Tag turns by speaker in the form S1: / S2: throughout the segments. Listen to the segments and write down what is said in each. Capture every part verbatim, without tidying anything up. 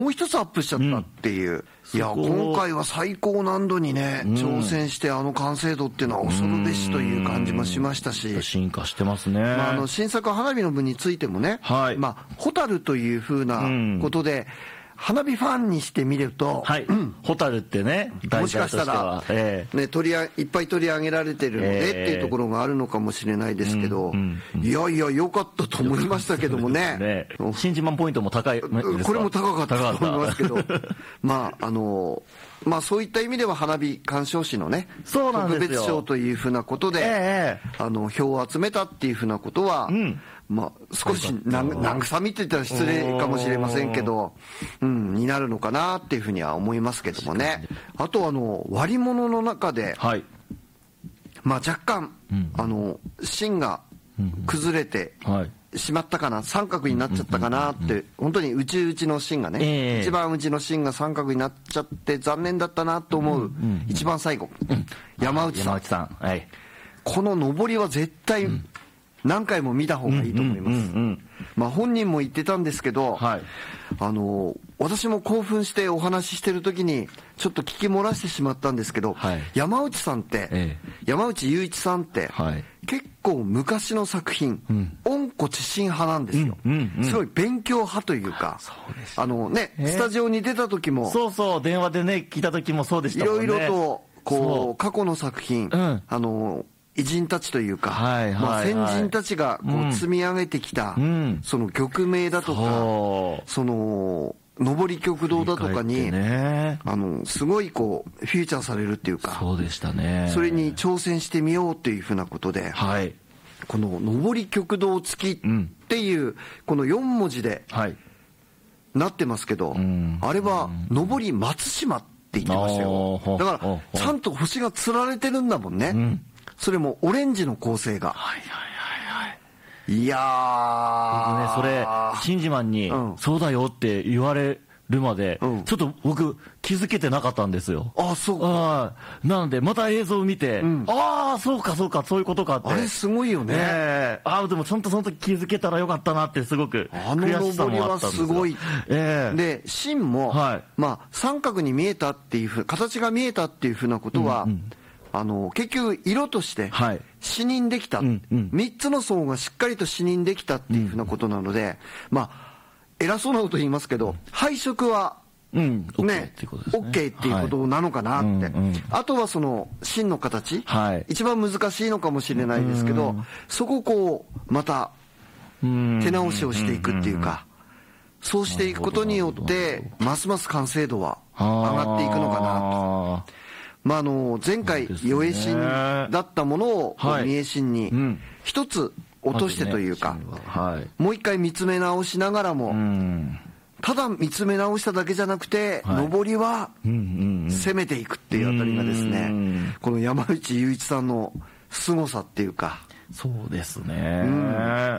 S1: もう一つアップしちゃったっていう、うん、いや今回は最高難度にね、うん、挑戦してあの完成度っていうのは恐るべしという感じもしましたし、
S2: 進化してますね。
S1: まあ、あの新作花火の部についてもね、はい、まあホタルというふうなことで、うん、花火ファンにしてみると、
S2: はい、うん、ホタルってね、
S1: もしかしたら、えーね、取りあいっぱい取り上げられてるので、えー、っていうところがあるのかもしれないですけど、うんうんうん、いやいや良かったと思いましたけどもね。
S2: ね、新自慢ポイントも高いですか？
S1: これも高かったと思いますけどまああのまあそういった意味では花火鑑賞士のね、
S2: そうなんですよ、
S1: 特別賞というふうなことで、えー、あの票を集めたっていうふうなことは、うん、まあ、少し慰みって言ったら失礼かもしれませんけど、うん、になるのかなっていうふうには思いますけどもね。あとあの割り物の中で、はい、まあ若干、うん、あの芯が崩れてしまったかな、三角になっちゃったかなって、本当に内々の芯がね、えー、一番内の芯が三角になっちゃって残念だったなと思う、うんうんうん、一番最後、うん、山内さん、
S2: 山内さん、はい、
S1: この上りは絶対、うん何回も見た方がいいと思います。まあ本人も言ってたんですけど、はい、あの私も興奮してお話ししてる時にちょっと聞き漏らしてしまったんですけど、はい、山内さんって、ええ、山内雄一さんって、はい、結構昔の作品、うん、温故知新派なんですよ、うんうんうん、すごい勉強派というか、そうです、あのね、えー、スタジオに出た時も
S2: そうそう電話でね聞いた時もそうでしたもんね。
S1: いろいろとこう過去の作品、うん、あの偉人たちというか、はいはいはい、まあ、先人たちがこう積み上げてきた、うん、その曲名だとか、その上り曲道だとかに、ね、あのすごいこうフィーチャーされるっていうか、
S2: そうでしたね。
S1: それに挑戦してみようっていうふうなことで、はい、この上り曲道付きっていう、うん、このよん文字でなってますけど、うん、あれは上り松島って言ってましたよ。だからちゃんと星がつられてるんだもんね、うん、それもオレンジの構成が、はいはいはいはい、いやー、
S2: 僕ね、それ新自慢に、うん、そうだよって言われるまで、うん、ちょっと僕気づけてなかったんですよ。
S1: あ、そうか。
S2: なのでまた映像を見て、うん、ああそうかそうかそういうことかって。
S1: あれすごいよね。
S2: えー、ああでもちゃんとその時気づけたらよかったなってすごく悔しさもあったんですよ。
S1: あの登りはすごい。えー、で芯も、はい、まあ三角に見えたっていうふう、形が見えたっていうふうなことは、うんうん、あの結局色として視認できた、はい、うんうん、みっつの層がしっかりと視認できたっていうふうなことなので、うん、まあ偉そうなこと言いますけど、配色はね、うん、ね、OK っていうことなのかなって、はい、うんうん、あとはその芯の形、はい、一番難しいのかもしれないですけど、そこをこうまた手直しをしていくっていうか、そうしていくことによってますます完成度は上がっていくのかなと。まあ、あの前回余栄芯だったものを三栄芯に一つ落としてというか、もう一回見つめ直しながらも、ただ見つめ直しただけじゃなくて、上りは攻めていくっていうあたりがですね、この山内雄一さんの凄さっていうか、
S2: そうですね、うん、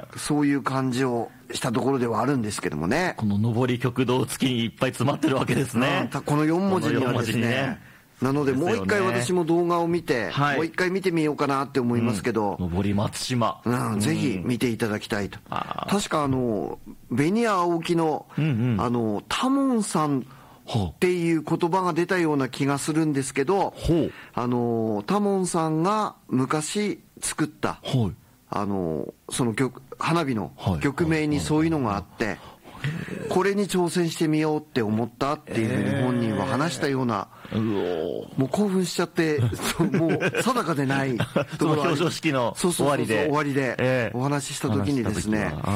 S1: そういう感じをしたところではあるんですけどもね。
S2: この上り曲道付きにいっぱい詰まってるわけですね、
S1: うん、このよん文字にはですね、なのでもう一回私も動画を見て、はい、もう一回見てみようかなって思いますけど、
S2: うん、上り松島、
S1: うん、ぜひ見ていただきたいと。確かあの紅青木の、うんうん、あの多聞さんっていう言葉が出たような気がするんですけど、あの多聞さんが昔作った、あのその曲花火の曲名にそういうのがあって、これに挑戦してみようって思ったっていうふうに本人は話したような、えー、もう興奮しちゃってもう定かでないと
S2: ころ表彰式の終わりで
S1: 終わりでお話しした時にですね、うん、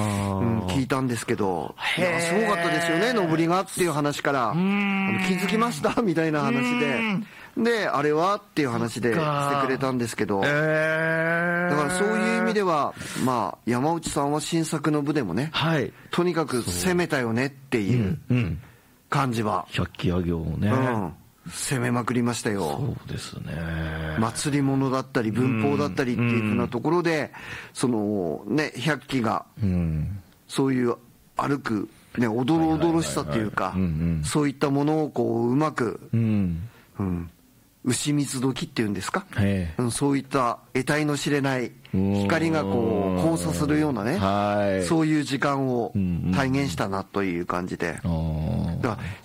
S1: 聞いたんですけど、いやすごかったですよね、上りがっていう話から、あの気づきましたみたいな話で、であれはっていう話でしてくれたんですけど、だからそういう意味では、まあ、山内さんは新作の部でもね、はい、とにかく攻めたよねっていう感じは、
S2: 百鬼夜行をね、うん、
S1: 攻めまくりましたよ。
S2: そうですね、
S1: 祭り物だったり文法だったりっていうふうなところで、そのね百鬼がそういう歩くねおどろおどろしさっていうか、そういったものをこううまく、うんうん、牛蜜時っていうんですか、うん、そういった得体の知れない光がこう交差するようなね、はい、そういう時間を体現したなという感じで、だかだから